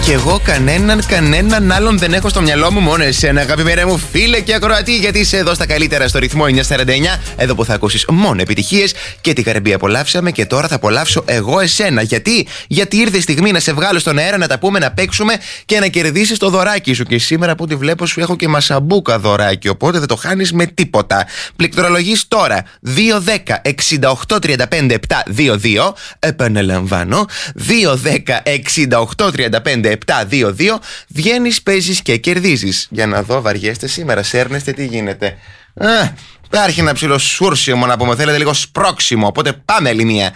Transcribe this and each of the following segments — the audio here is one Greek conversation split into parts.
Κι εγώ κανέναν άλλον δεν έχω στο μυαλό μου, μόνο εσένα, αγαπημένα μου φίλε και ακροατή, γιατί είσαι εδώ στα καλύτερα στο ρυθμό 949. Εδώ που θα ακούσεις μόνο επιτυχίες και την Καρεμπή απολαύσαμε και τώρα θα απολαύσω εγώ εσένα. Γιατί ήρθε η στιγμή να σε βγάλω στον αέρα, να τα πούμε, να παίξουμε και να κερδίσεις το δωράκι σου. Και σήμερα που τη βλέπω σου έχω και μασαμπούκα δωράκι, οπότε δεν το χάνεις με τίποτα. Πληκτρολογείς τώρα 210-68-35-722. Επαναλαμβάνω, 210-68-35-722. Βγαίνεις, παίζεις και κερδίζεις. Για να δω, βαριέστε σήμερα, σέρνεστε, τι γίνεται. Υπάρχει ένα ψηλό σούρσιμο να πούμε, θέλετε λίγο σπρώξιμο. Οπότε πάμε άλλη μία.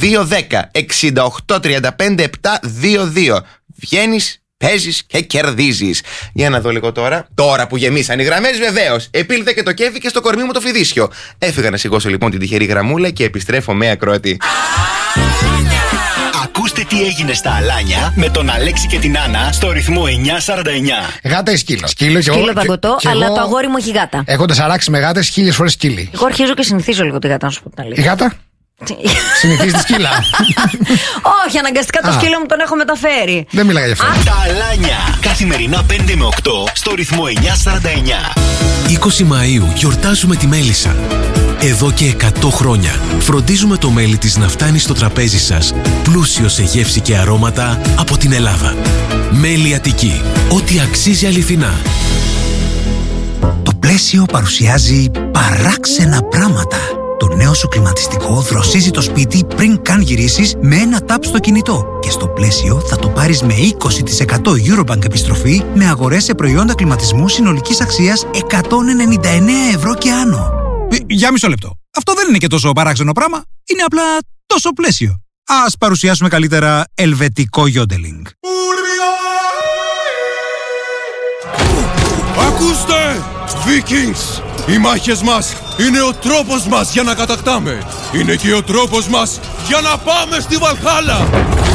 210-68-35-722. Βγαίνεις, παίζεις και κερδίζεις. Για να δω λίγο τώρα. Τώρα που γεμίσαν οι γραμμές, βεβαίως. Επήλθε και το κέφι και στο κορμί μου το φιδίσιο. Έφυγα να σηκώσω λοιπόν την τυχερή γραμμούλα και επιστρέφω με ακροατή. Ακούστε τι έγινε στα Αλάνια με τον Αλέξη και την Άννα στο ρυθμό 949. Γάτα ή σκύλο? Σκύλο παγκωτό, αλλά το αγόρι μου έχει γάτα. Έχοντας αράξει με γάτες 1000 φορές σκύλι. Εγώ αρχίζω και συνηθίζω λίγο τη γάτα, να σου πω την αλήθεια. Η γάτα? Συνηθίζει τη σκύλα. Όχι, αναγκαστικά το σκύλο μου τον έχω μεταφέρει. Δεν μιλάγα γι' αυτό. Τα Αλάνια. Καθημερινά 5 με 8 στο ρυθμό 949. 20 Μαΐου γιορτάζουμε τη μέλισσα. Εδώ και 100 χρόνια φροντίζουμε το μέλι της να φτάνει στο τραπέζι σας πλούσιο σε γεύση και αρώματα από την Ελλάδα. Μέλι Αττική. Ό,τι αξίζει αληθινά. Το Πλαίσιο παρουσιάζει παράξενα πράγματα. Το νέο σου κλιματιστικό δροσίζει το σπίτι πριν καν γυρίσεις με ένα τάπ στο κινητό. Και στο Πλαίσιο θα το πάρεις με 20% Eurobank επιστροφή με αγορές σε προϊόντα κλιματισμού συνολικής αξίας 199 ευρώ και άνω. Για μισό λεπτό. Αυτό δεν είναι και τόσο παράξενο πράγμα. Είναι απλά τόσο Πλαίσιο. Ας παρουσιάσουμε καλύτερα ελβετικό γιόντελινγκ. Ακούστε! Vikings! Οι μάχες μας είναι ο τρόπος μας για να κατακτάμε. Είναι και ο τρόπος μας για να πάμε στη Βαλχάλα.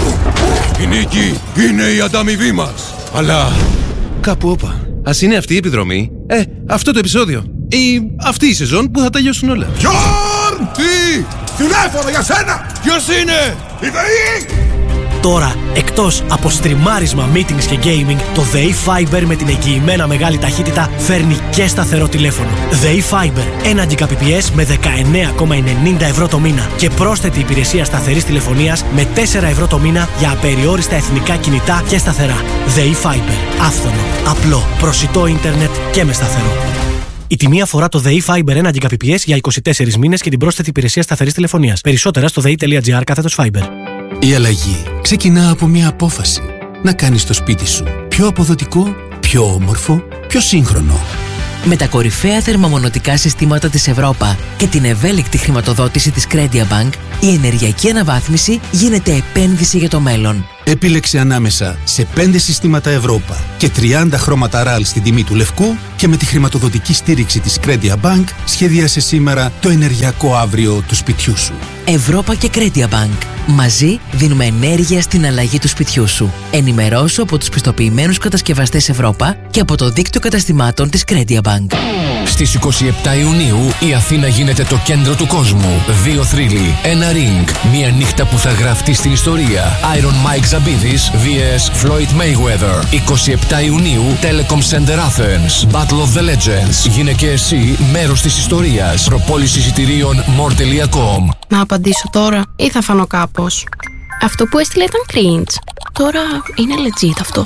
Η νίκη είναι η ανταμοιβή μας. Αλλά κάπου όπα. Ας είναι αυτή η επιδρομή. Αυτό το επεισόδιο. Ή αυτή η σεζόν που θα τελειώσουν όλα. Γιόρν! Τι! Τηλέφωνο για σένα! Ποιος είναι? Η ΔΕΗ! Τώρα, εκτός από στριμάρισμα, meetings και gaming, το ΔΕΗ Fiber με την εγγυημένα μεγάλη ταχύτητα φέρνει και σταθερό τηλέφωνο. ΔΕΗ Fiber, 1 Gbps με 19,90 ευρώ το μήνα και πρόσθετη υπηρεσία σταθερής τηλεφωνίας με 4 ευρώ το μήνα για απεριόριστα εθνικά κινητά και σταθερά. ΔΕΗ Fiber, άφθονο, απλό, προσιτό ίντερνετ και με σταθερό. Η τιμή αφορά το ΔΕΗ Fiber 1 Gbps για 24 μήνες και την πρόσθετη υπηρεσία σταθερής τηλεφωνίας. Περισσότερα στο dei.gr/Fiber. Η αλλαγή ξεκινά από μια απόφαση. Να κάνεις το σπίτι σου πιο αποδοτικό, πιο όμορφο, πιο σύγχρονο. Με τα κορυφαία θερμομονωτικά συστήματα της Ευρώπα και την ευέλικτη χρηματοδότηση της Credia Bank, η ενεργειακή αναβάθμιση γίνεται επένδυση για το μέλλον. Επίλεξε ανάμεσα σε 5 συστήματα Ευρώπα και 30 χρώματα RAL στην τιμή του λευκού και με τη χρηματοδοτική στήριξη της Credia Bank σχεδίασε σήμερα το ενεργειακό αύριο του σπιτιού σου. Ευρώπα και Credia Bank. Μαζί δίνουμε ενέργεια στην αλλαγή του σπιτιού σου. Ενημερώσου από τους πιστοποιημένους κατασκευαστές Ευρώπα και από το δίκτυο καταστημάτων της Credia Bank. Στις 27 Ιουνίου η Αθήνα γίνεται το κέντρο του κόσμου. 2 θρύλοι, ένα ring, μια νύχτα που θα γραφτεί στην ιστορία. Iron Mike Zabidis vs Floyd Mayweather. 27 Ιουνίου Telecom Center Athens. Battle of the Legends. Γίνε και εσύ μέρος της ιστορίας. Προπόληση εισιτηρίων more.com. Να απαντήσω τώρα ή θα φανώ κάπως? Αυτό που έστειλε ήταν cringe. Τώρα είναι legit αυτό.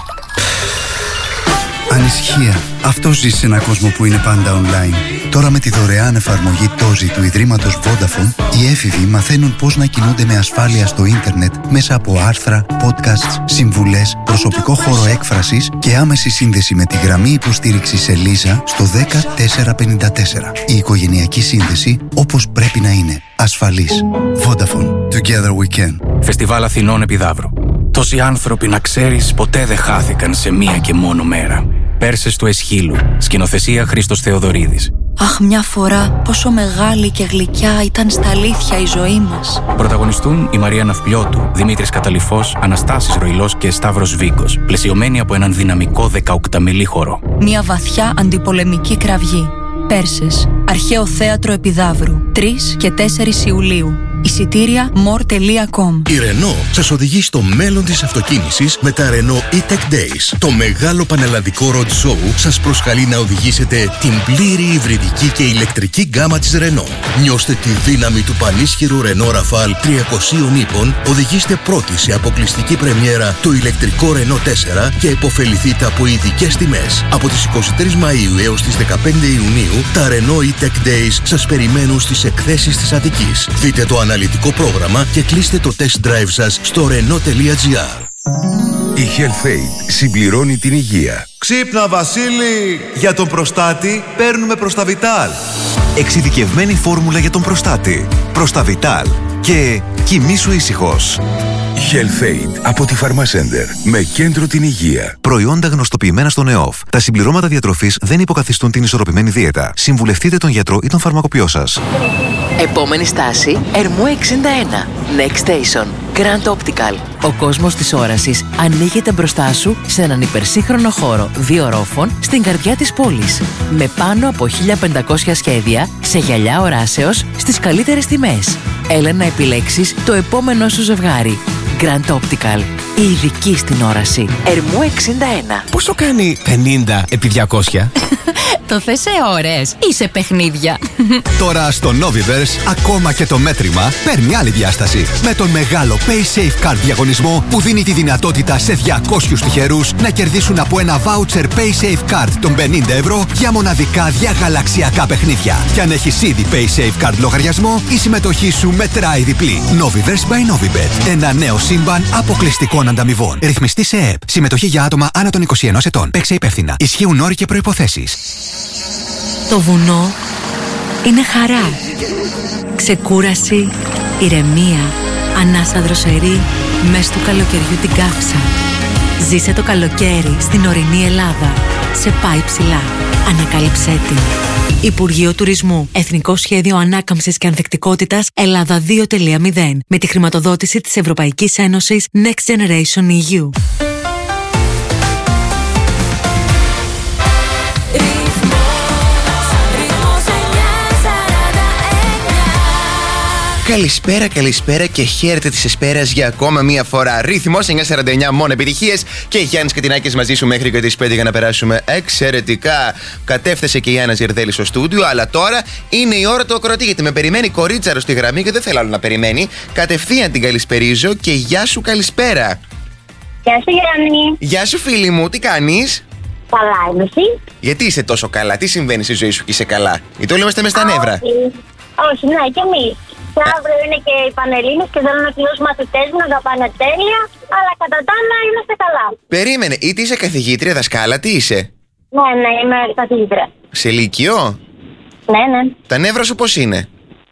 Ανησυχία. Αυτό ζει σε έναν κόσμο που είναι πάντα online. Τώρα με τη δωρεάν εφαρμογή Tozi του Ιδρύματος Vodafone, οι έφηβοι μαθαίνουν πώς να κινούνται με ασφάλεια στο ίντερνετ μέσα από άρθρα, podcasts, συμβουλές, προσωπικό χώρο έκφρασης και άμεση σύνδεση με τη γραμμή υποστήριξης Ελίζα στο 10454. Η οικογενειακή σύνδεση όπως πρέπει να είναι. Ασφαλής. Vodafone. Together we can. Φεστιβάλ Αθηνών Επιδαύρου. Τόσοι άνθρωποι, να ξέρεις, ποτέ δεν χάθηκαν σε μία και μόνο μέρα. Πέρσες του Εσχύλου. Σκηνοθεσία Χρήστος Θεοδωρίδης. Αχ, μια φορά πόσο μεγάλη και γλυκιά ήταν στα αλήθεια η ζωή μας. Πρωταγωνιστούν η Μαρία Ναυπλιώτου, Δημήτρης Καταλυφός, Αναστάσης Ροϊλός και Σταύρος Βίγκος. Πλαισιωμένοι από έναν δυναμικό 18μηλή χορό. Μια βαθιά αντιπολεμική κραυγή. Πέρσες. Αρχαίο θέατρο Επιδαύρου. 3 και 4 Ιουλίου. Εισιτήρια more.com. Η Renault σας οδηγεί στο μέλλον της αυτοκίνησης με τα Renault E-Tech Days. Το μεγάλο πανελλαδικό road show σας προσκαλεί να οδηγήσετε την πλήρη υβριδική και ηλεκτρική γκάμα της Renault. Νιώστε τη δύναμη του πανίσχυρου Renault Rafale 300 ύπων, οδηγήστε πρώτοι σε αποκλειστική πρεμιέρα το ηλεκτρικό Renault 4 και επωφεληθείτε από ειδικές τιμές. Από τις 23 Μαΐου έως τις 15 Ιουνίου, τα Renault E-Tech Days σας περιμένουν στις εκθέσεις της Αττικής. Δείτε το αναλυτικό πρόγραμμα και κλείστε το test drive σας στο Renault.gr. Η HealthAid συμπληρώνει την υγεία. Ξύπνα Βασίλη! Για τον προστάτη παίρνουμε Προσταβιτάλ. Εξειδικευμένη φόρμουλα για τον προστάτη. Προσταβιτάλ. Και κοιμήσου ήσυχος. HealthAid από τη Pharmacenter. Με κέντρο την υγεία. Προϊόντα γνωστοποιημένα στον ΕΟΦ. Τα συμπληρώματα διατροφής δεν υποκαθιστούν την ισορροπημένη δίαιτα. Συμβουλευτείτε τον γιατρό ή τον φαρμακοποιό σας. Επόμενη στάση, Ερμού 61. Next Station. Grand Optical. Ο κόσμος της όρασης ανοίγεται μπροστά σου σε έναν υπερσύγχρονο χώρο 2 ορόφων στην καρδιά της πόλης. Με πάνω από 1500 σχέδια σε γυαλιά οράσεως στις καλύτερες τιμές. Έλα να επιλέξεις το επόμενό σου ζευγάρι. Grand Optical. Η ειδική στην όραση. Ερμού 61. Πόσο κάνει 50 επί 200? Το θες σε ώρες ή σε παιχνίδια? Τώρα στο Noviverse ακόμα και το μέτρημα παίρνει άλλη διάσταση. Με τον μεγάλο PaySafe Card διαγωνισμό που δίνει τη δυνατότητα σε 200 τυχερούς να κερδίσουν από ένα voucher PaySafe Card των 50 ευρώ για μοναδικά διαγαλαξιακά παιχνίδια. Και αν έχεις ήδη PaySafe Card λογαριασμό, η συμμετοχή σου μετράει διπλή. Noviverse by Novibet. Ένα νέο σύμπαν αποκλειστικών ανταμοιβών. Ρυθμιστή σε ΕΕΠ. Συμμετοχή για άτομα άνω των 21 ετών. Παίξε υπεύθυνα. Ισχύουν όροι και προϋποθέσεις. Το βουνό είναι χαρά, ξεκούραση, ηρεμία, ανάσα δροσερή μες του καλοκαιριού την κάψα. Ζήσε το καλοκαίρι στην ορεινή Ελλάδα. Σε πάει ψηλά. Ανακάλυψέ την. Υπουργείο Τουρισμού. Εθνικό Σχέδιο Ανάκαμψης και Ανθεκτικότητας Ελλάδα 2.0. Με τη χρηματοδότηση της Ευρωπαϊκής Ένωσης Next Generation EU. Καλησπέρα και χαίρετε της Εσπέρας για ακόμα μία φορά. Ρύθμος 949, μόνο επιτυχίες. Και Γιάννης Κατινάκης μαζί σου μέχρι και τις 5 για να περάσουμε εξαιρετικά. Κατέφθασε και η Άννα Ζιρδέλη στο στούντιο, αλλά τώρα είναι η ώρα του ακροατή. Γιατί με περιμένει κορίτσαρο στη γραμμή και δεν θέλω άλλο να περιμένει. Κατευθείαν την καλησπερίζω και γεια σου, καλησπέρα. Γεια σου, Γιάννη. Γεια σου, φίλη μου, τι κάνεις? Καλά, είμαι εσύ? Γιατί είσαι τόσο καλά, τι συμβαίνει στη ζωή σου και είσαι καλά? Ή το είμαστε μες στα νεύρα? Όχι, ναι, και εμείς. Και αύριο είναι και οι Πανελλήνες και θέλω να κλείσουν μαθητές μου να τα πάνε τέλεια, αλλά κατά τα άλλα είμαστε καλά. Περίμενε, είτε είσαι καθηγήτρια, δασκάλα, τι είσαι? Ναι, είμαι καθηγήτρια. Σε λύκειο? Ναι. Τα νεύρα σου πώς είναι?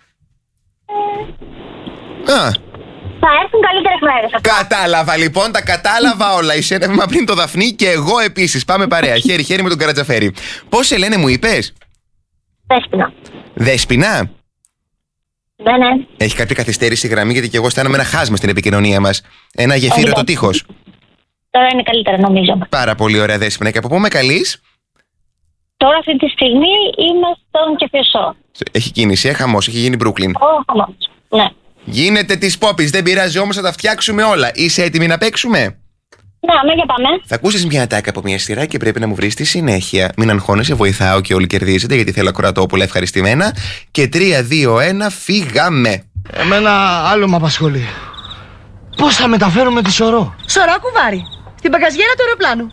Θα έρθουν καλύτερες μέρες. Κατάλαβα λοιπόν, τα κατάλαβα όλα. Είσαι ένα βήμα πριν το Δαφνί και εγώ επίσης. Πάμε παρέα, χέρι-χέρι με τον Καρατζαφέρη. Πώς σε λένε, μου είπες? Δέσποινα. Δέσποινα? Ναι. Έχει κάποια καθυστέρηση η γραμμή, γιατί και εγώ αισθάνομαι ένα χάσμα στην επικοινωνία μας. Ένα γεφύρο το τείχος. Τώρα είναι καλύτερα, νομίζω. Πάρα πολύ ωραία, Δέσποινα. Και από πού με καλείς? Τώρα αυτή τη στιγμή είμαι στον Κεφισό. Έχει κίνηση, χαμός, έχει γίνει Brooklyn. Χαμός, ναι. Γίνεται της πόπης, δεν πειράζει όμως, θα τα φτιάξουμε όλα. Είσαι έτοιμη να παίξουμε? Ναι, για πάμε. Θα ακούσεις μια ατάκα από μια σειρά και πρέπει να μου βρεις τη συνέχεια. Μην αγχώνεσαι, βοηθάω και όλοι κερδίζετε, γιατί θέλω ακροατόπουλα ευχαριστημένα. Και 3, 2, 1, φύγαμε. Εμένα άλλο με απασχολεί. Πώς θα μεταφέρουμε τη Σωρό? Σωρό κουβάρι. Στην μπαγκαζιέρα του αεροπλάνου.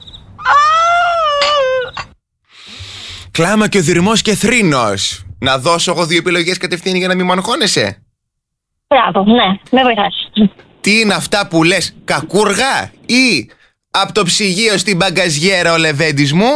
Κλάμα και ο δειρμός και θρήνος. Να δώσω εγώ 2 επιλογές κατευθείαν για να μην μου αγχώνεσαι? Μπράβο, ναι, με βοηθάς. Τι είναι αυτά που λες, κακούργα, ή από το ψυγείο στην μπαγκαζιέρα ο Λεβέντης μου?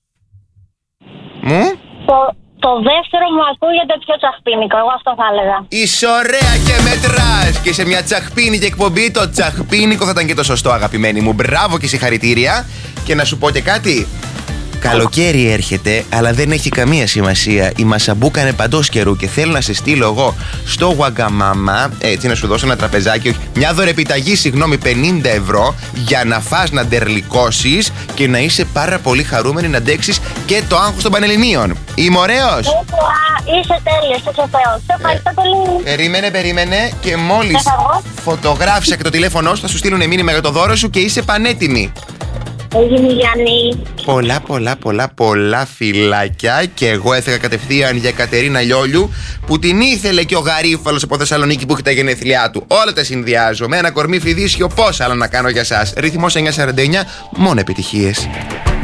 Το δεύτερο μου ακούγεται πιο τσαχπίνικο, εγώ αυτό θα έλεγα. Είσαι ωραία και μετράς. Και σε μια τσαχπίνικη εκπομπή το τσαχπίνικο θα ήταν και το σωστό, αγαπημένη μου. Μπράβο και συγχαρητήρια. Και να σου πω και κάτι. Καλοκαίρι έρχεται, αλλά δεν έχει καμία σημασία. Η Μασαμπούκα είναι παντός καιρού και θέλω να σε στείλω εγώ στο Wagamama, έτσι να σου δώσω ένα τραπεζάκι, μια δωρεπιταγή, 50 ευρώ, για να φας, να ντερλικώσεις και να είσαι πάρα πολύ χαρούμενη να αντέξεις και το άγχος των Πανελληνίων. Είμαι ωραίος? Είσαι τέλειος, είσαι Θεός. Σε ευχαριστώ πολύ. Περίμενε και μόλις φωτογράφησα και το τηλέφωνό σου θα σου στείλουν μήνυμα για το δώρο σου και είσαι πανέτοιμη. Έγινε Γιάννη. Πολλά φιλάκια. Και εγώ έφυγα κατευθείαν για Κατερίνα Λιόλιου, που την ήθελε και ο Γαρίφαλος από Θεσσαλονίκη που έχει τα γενέθλιά του. Όλα τα συνδυάζω με ένα κορμί φιδίσιο. Πόσα άλλα να κάνω για σας. Ρυθμός 949, μόνο επιτυχίες.